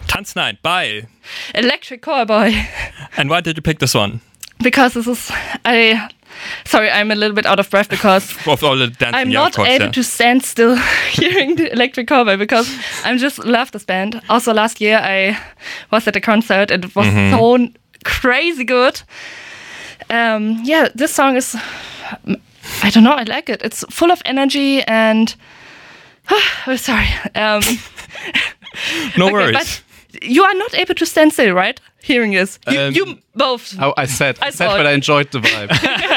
Tanznight by Electric Callboy. And why did you pick this one? Because this is sorry, I'm a little bit out of breath because Of all the dancing, I'm yeah, not of course, able yeah. to stand still hearing the Electric Callboy because I just love this band. Also, last year I was at a concert and it was so crazy good. Yeah, this song is, I don't know, I like it. It's full of energy and oh, sorry. No Okay, worries. but you are not able to stand still, right? Hearing this, you both. Oh, I said, saw but it. I enjoyed the vibe.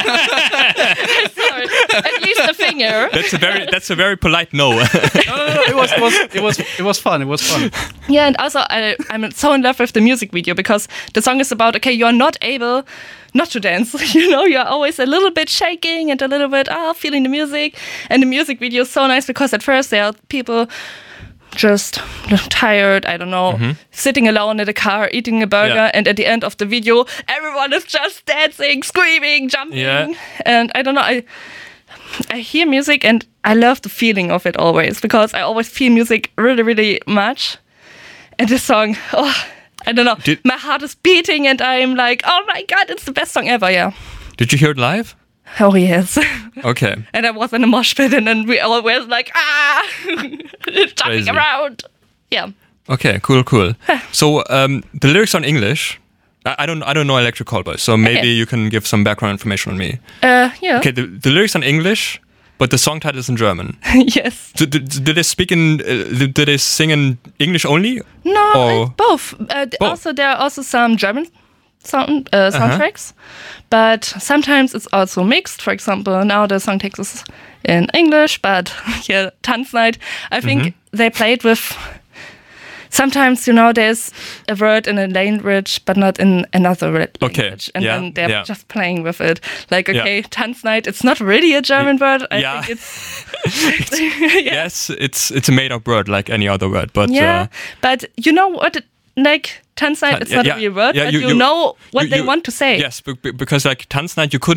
Sorry. At least a finger. That's a very polite no. No, it was fun. It was fun. Yeah, and also I'm so in love with the music video because the song is about, okay, you're not able not to dance. You know, you're always a little bit shaking and a little bit feeling the music. And the music video is so nice because at first there are people just tired, I don't know, sitting alone in a car, eating a burger, Yeah. and at the end of the video, everyone is just dancing, screaming, jumping. Yeah. And I don't know, I hear music and I love the feeling of it always because I always feel music really, really much. And this song, I don't know, my heart is beating and I'm like, oh my God, it's the best song ever, yeah. Did you hear it live? Oh, yes. Okay. And I was in a mosh pit and then we all were like, jumping Crazy. around. Yeah. Okay, cool. So the lyrics are in English. I don't know Electric Callboy, so maybe Okay. you can give some background information on me. Yeah. Okay, the lyrics are in English, but the song title is in German. Yes. Do they speak in? Do they sing in English only? No, Or- both. Also, there are also some German soundtracks, but sometimes it's also mixed. For example, now the song text is in English, but yeah, Tanznight, I think they played with. Sometimes, you know, there's a word in a language, but not in another language. And then they're just playing with it. Like, okay, Tanznight, it's not really a German word. I think it's... Yes, it's a made-up word like any other word. But but you know what? Like, Tanznight, it's not a real word, but you know what they want to say. Yes, because like Tanznight, you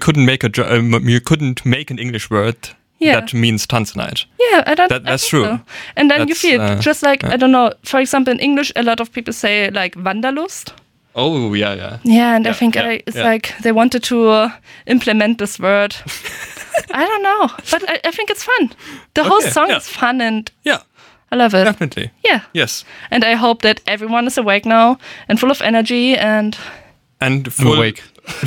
couldn't make an English word that means Tanznight. Yeah, I that's think true. So. And then you feel just like, I don't know, for example, in English, a lot of people say like Wanderlust. Oh, yeah. Yeah, and I think it's like they wanted to implement this word. I don't know, but I think it's fun. The whole song is fun and I love it. Definitely. Yeah. Yes. And I hope that everyone is awake now and full of energy and full awake.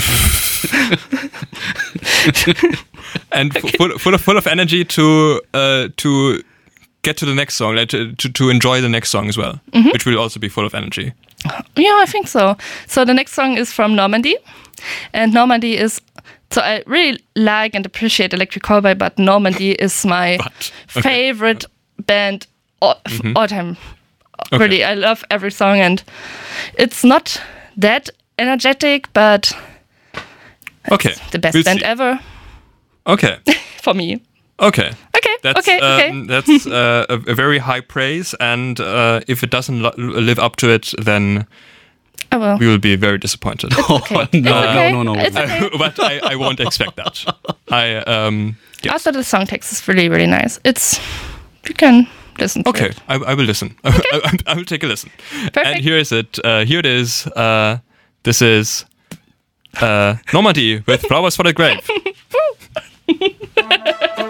And full of energy to get to the next song, like to enjoy the next song as well, which will also be full of energy. Yeah, I think so. So the next song is from Normandy, and Normandy is. So I really like and appreciate Electric Callboy, but Normandy is my favorite band of all time. Okay. Really, I love every song, and it's not that energetic, but it's the best band ever. Okay. For me. Okay. That's That's a very high praise, and if it doesn't live up to it, then we will be very disappointed. No. It's okay. But I won't expect that. Yes. Also, the song text is really, really nice. You can listen to Okay, it. I will listen. Okay. I will take a listen. Perfect. And here is it. Here it is. This is Normandy with Flowers for the Grave.